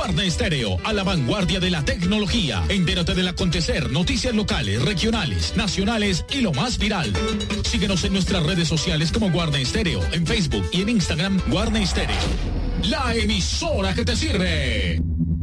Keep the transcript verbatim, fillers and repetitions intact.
Guarne Estéreo, a la vanguardia de la tecnología. Entérate del acontecer, noticias locales, regionales, nacionales y lo más viral. Síguenos en nuestras redes sociales como Guarne Estéreo, en Facebook y en Instagram, Guarne Estéreo. La emisora que te sirve.